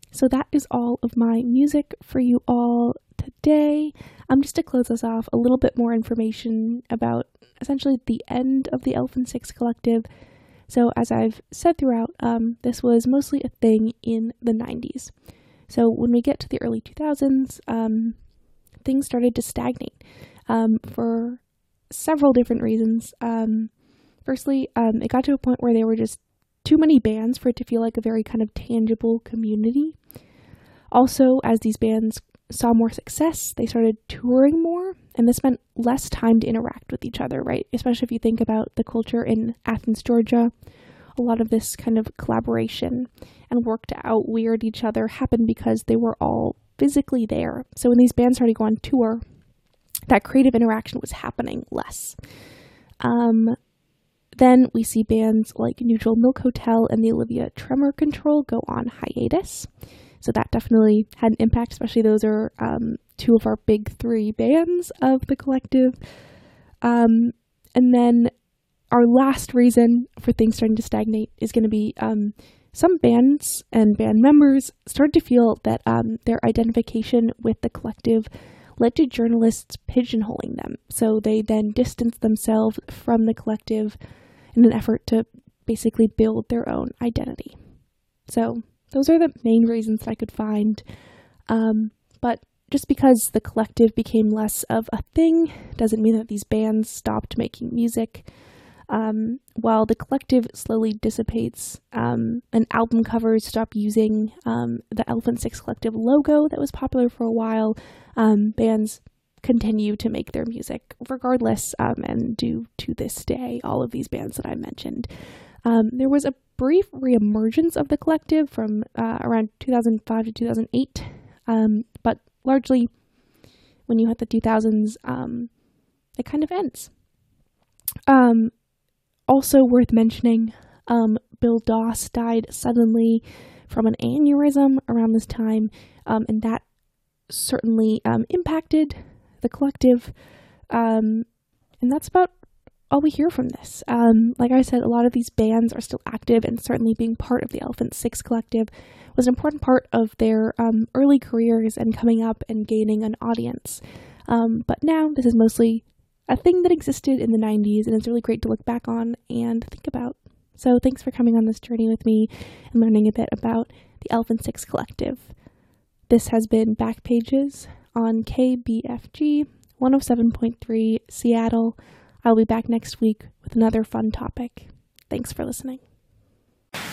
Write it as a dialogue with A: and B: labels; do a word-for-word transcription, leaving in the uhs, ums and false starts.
A: So that is all of my music for you all today. Um, just to close us off, a little bit more information about essentially the end of the Elephant Six Collective. So as I've said throughout, um, this was mostly a thing in the nineties. So when we get to the early two thousands, um, things started to stagnate um, for several different reasons. Um, firstly, um, it got to a point where there were just too many bands for it to feel like a very kind of tangible community. Also, as these bands saw more success, they started touring more, and this meant less time to interact with each other, right? Especially if you think about the culture in Athens, Georgia. A lot of this kind of collaboration and work to out-weird each other happened because they were all physically there. So when these bands started to go on tour, that creative interaction was happening less. Um, then we see bands like Neutral Milk Hotel and the Olivia Tremor Control go on hiatus. So that definitely had an impact, especially those are um, two of our big three bands of the collective. Um, and then our last reason for things starting to stagnate is going to be um, some bands and band members started to feel that um, their identification with the collective led to journalists pigeonholing them. So they then distanced themselves from the collective in an effort to basically build their own identity. So those are the main reasons that I could find. Um, but just because the collective became less of a thing doesn't mean that these bands stopped making music. Um, while the collective slowly dissipates um, and album covers stop using um, the Elephant Six Collective logo that was popular for a while, um, bands continue to make their music regardless um, and do to this day, all of these bands that I mentioned. Um, there was a brief reemergence of the collective from uh, around two thousand five to two thousand eight, um, but largely when you hit the two thousands, um, it kind of ends. Um, also worth mentioning, um, Bill Doss died suddenly from an aneurysm around this time, um, and that certainly um, impacted the collective, um, and that's about all we hear from this. Um, like I said, a lot of these bands are still active, and certainly being part of the Elephant Six Collective was an important part of their um, early careers and coming up and gaining an audience. Um, but now this is mostly a thing that existed in the nineties, and it's really great to look back on and think about. So thanks for coming on this journey with me and learning a bit about the Elephant Six Collective. This has been Backpages on K B F G one oh seven point three Seattle. I'll be back next week with another fun topic. Thanks for listening.